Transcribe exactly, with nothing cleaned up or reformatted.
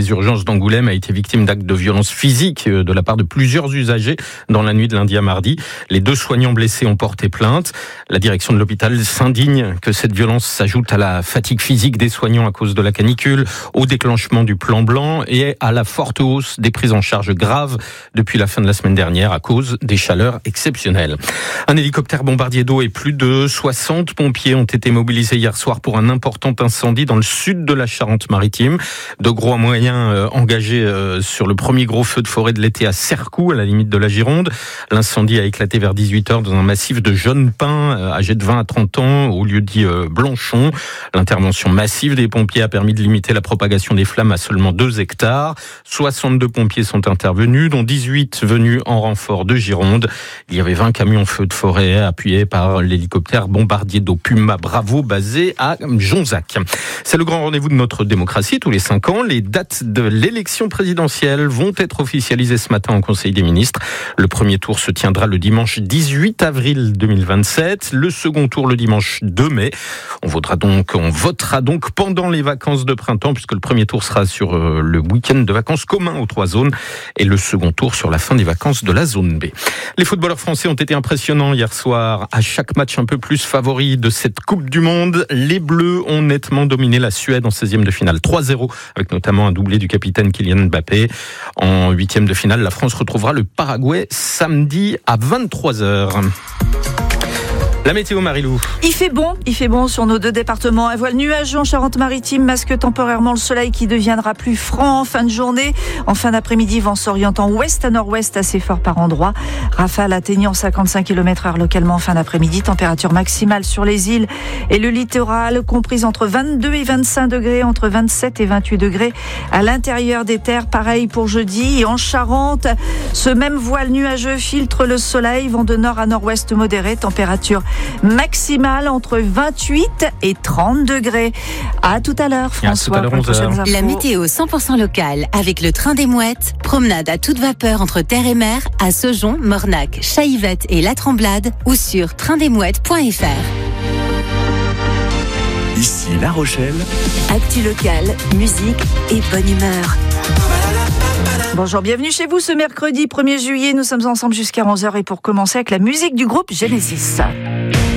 des urgences d'Angoulême a été victime d'actes de violence physique de la part de plusieurs usagers dans la nuit de lundi à mardi. Les deux soignants blessés ont porté plainte. La direction de l'hôpital s'indigne que cette violence s'ajoute à la fatigue physique des soignants à cause de la canicule, au déclenchement du plan blanc et à la forte hausse des prises en charge graves depuis la fin de la semaine dernière à cause des chaleurs exceptionnelles. Un hélicoptère bombardier d'eau et plus de soixante pompiers ont été mobilisés hier soir pour un important incendie dans le sud de la Charente-Maritime. De gros moyens engagés sur le premier gros feu de forêt de l'été à Cercoux, à la limite de la Gironde. L'incendie a éclaté vers dix-huit heures dans un massif de jeunes pins âgés de vingt à trente ans au lieu dit Blanchon. L'intervention massive des pompiers a permis de limiter la propagation des flammes à seulement deux hectares. soixante-deux pompiers sont intervenus, dont dix-huit venus en renfort de Gironde. Il y avait vingt camions feux de forêt appuyés par l'hélicoptère bombardier d'eau Puma Bravo basé à Jonzac. C'est le grand rendez-vous de notre démocratie tous les cinq ans. Les dates de l'élection présidentielle vont être officialisées ce matin au Conseil des ministres. Le premier tour se tiendra le dimanche dix-huit avril deux mille vingt-sept, le second tour le dimanche deux mai. On votera donc, on votera donc pendant les vacances de printemps puisque le premier tour sera sur le week-end de vacances commun aux trois zones et le second tour sur la fin des vacances de la zone B. Les footballeurs français ont été impressionnants hier soir. À chaque match un peu plus favori de cette Coupe du Monde, les Bleus ont nettement dominé la Suède en seizième de finale trois zéro avec notamment un doublé du capitaine Kylian Mbappé. En huitième de finale, la France retrouvera le Paraguay samedi à vingt-trois heures. La météo, Marilou. Il fait bon, il fait bon sur nos deux départements. Un voile nuageux en Charente-Maritime masque temporairement le soleil qui deviendra plus franc en fin de journée. En fin d'après-midi, vent s'orientant ouest à nord-ouest assez fort par endroits. Rafale atteignant cinquante-cinq kilomètres heure localement en fin d'après-midi. Température maximale sur les îles et le littoral comprise entre vingt-deux et vingt-cinq degrés, entre vingt-sept et vingt-huit degrés à l'intérieur des terres. Pareil pour jeudi. Et en Charente, ce même voile nuageux filtre le soleil. Vent de nord à nord-ouest modéré. Température maximale entre vingt-huit et trente degrés. À tout à l'heure, François. À tout à l'heure, la météo cent pour cent locale avec le train des Mouettes. Promenade à toute vapeur entre terre et mer à Saujon, Mornac, Chaillevette et La Tremblade ou sur train des mouettes point f r. Ici La Rochelle. Actu locale, musique et bonne humeur. Bonjour, bienvenue chez vous ce mercredi premier juillet. Nous sommes ensemble jusqu'à onze heures et pour commencer avec la musique du groupe Genesis.